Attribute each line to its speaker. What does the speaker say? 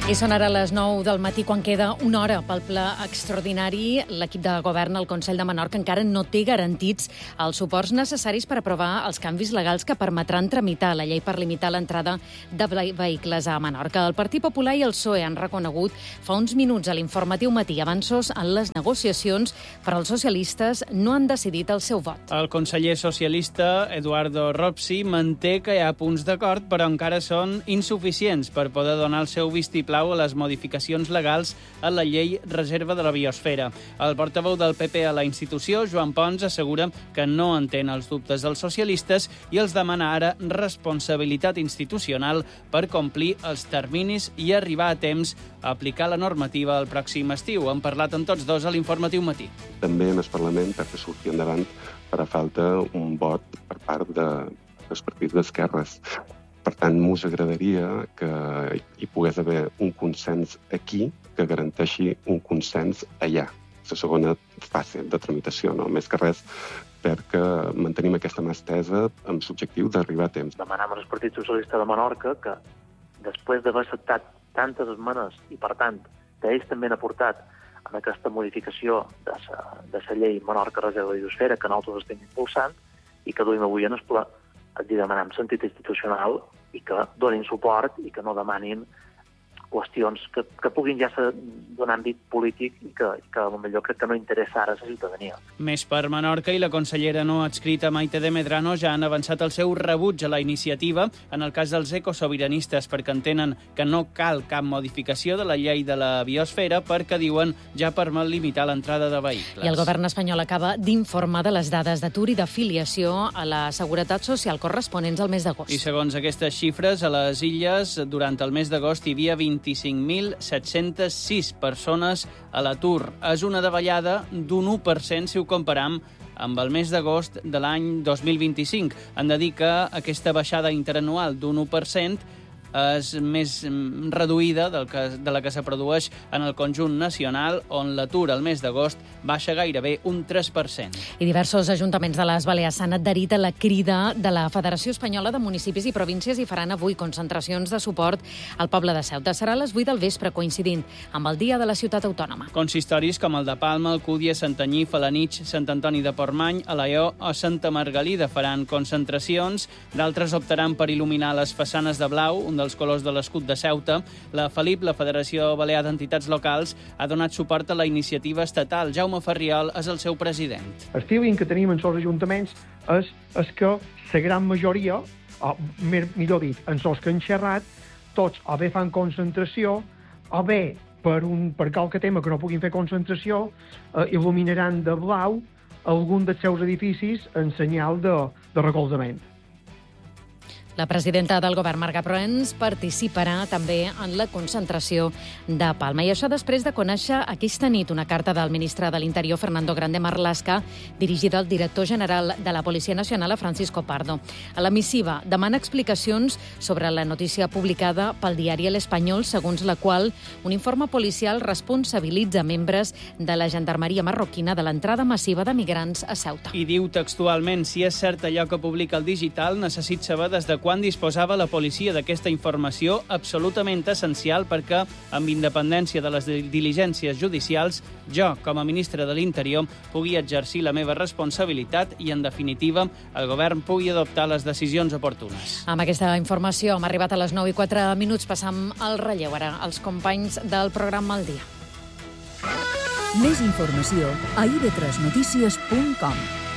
Speaker 1: I són ara les 9 del matí, quan queda una hora pel ple extraordinari. L'equip de govern al Consell de Menorca encara no té garantits els suports necessaris per aprovar els canvis legals que permetran tramitar la llei per limitar l'entrada de vehicles a Menorca. El Partit Popular i el PSOE han reconegut fa uns minuts a l'informatiu matí avanços en les negociacions, però els socialistes no han decidit el seu vot.
Speaker 2: El conseller socialista Eduardo Ropsi manté que hi ha punts d'acord, però encara són insuficients per poder donar el seu vistiplau a les modificacions legals a la llei reserva de la biosfera. El portaveu del PP a la institució, Joan Pons, assegura que no entén els dubtes dels socialistes i els demana ara responsabilitat institucional per complir els terminis i arribar a temps a aplicar la normativa el pròxim estiu. Han parlat amb tots dos a l'informatiu matí.
Speaker 3: També en el Parlament per fer sortir endavant farà falta un vot per part dels partits d'esquerres. Per tant, m'us agradaria que hi pogués haver un consens aquí que garanteixi un consens allà. La segona fase de tramitació, no? Més que res perquè mantenim aquesta mà estesa amb l'objectiu d'arribar a temps.
Speaker 4: Demanam al Partit Socialista de Menorca que, després d'haver acceptat tantes esmenes i, per tant, que ells també han aportat en aquesta modificació de la llei Menorca Reserva de Biosfera, que nosaltres estem impulsant i que duim avui en el ple, els demanem sentit institucional i que donin suport i que no demanin qüestions que puguin ja ser d'un àmbit polític i que potser crec que no interessa ara a la ciutadania.
Speaker 2: Més per Menorca i la consellera no adscrita Maite de Medrano ja han avançat el seu rebuig a la iniciativa en el cas dels ecosobiranistes perquè entenen que no cal cap modificació de la llei de la biosfera perquè, diuen, ja permet limitar l'entrada de vehicles.
Speaker 1: I el govern espanyol acaba d'informar de les dades d'atur i d'afiliació a la Seguretat Social corresponents al mes d'agost.
Speaker 2: I segons aquestes xifres, a les illes, durant el mes d'agost hi havia 25.706 persones a l'atur. És una davallada d'un 1% si ho comparam amb el mes d'agost de l'any 2025. Han de dir que aquesta baixada interanual d'un 1% és més reduïda de la que se produeix en el conjunt nacional, on l'atur al mes d'agost baixa gairebé un 3%.
Speaker 1: I diversos ajuntaments de les Balears s'han adherit a la crida de la Federació Espanyola de Municipis i Províncies i faran avui concentracions de suport al poble de Ceuta. Serà a les 8 del vespre, coincidint amb el Dia de la Ciutat Autònoma.
Speaker 2: Consistoris com el de Palma, Alcúdia, Santanyí, Felanitx, Sant Antoni de Portmany, Alaior o Santa Margalida faran concentracions. D'altres optaran per il·luminar les façanes de blau, un dels colors de l'escut de Ceuta. La FELIP, la Federació Balear d'Entitats Locals, ha donat suport a la iniciativa estatal. Jaume Ferriol és el seu president.
Speaker 5: El feeling que tenim en els ajuntaments és que la gran majoria, o millor dit, en els que han xerrat, tots o bé fan concentració, o bé per qualque tema que no puguin fer concentració, il·luminaran de blau algun dels seus edificis en senyal de recolzament.
Speaker 1: La presidenta del govern, Marga Proens, participarà també en la concentració de Palma. I això després de conèixer aquesta nit una carta del ministre de l'Interior, Fernando Grande Marlaska, dirigida al director general de la Policia Nacional, a Francisco Pardo. A la missiva demana explicacions sobre la notícia publicada pel diari El Espanyol, segons la qual un informe policial responsabilitza membres de la gendarmeria marroquina de l'entrada massiva de migrants a Ceuta.
Speaker 2: I diu textualment, si és cert allò que publica el Digital, necessit saber des de quan disposava la policia d'aquesta informació absolutament essencial perquè, amb independència de les diligències judicials, jo, com a ministre de l'Interior, pugui exercir la meva responsabilitat i, en definitiva, el govern pugui adoptar les decisions oportunes.
Speaker 1: Amb aquesta informació hem arribat a les 9:04. Passam al relleu ara als companys del programa Al Dia.
Speaker 6: Més informació a ib3notícies.com.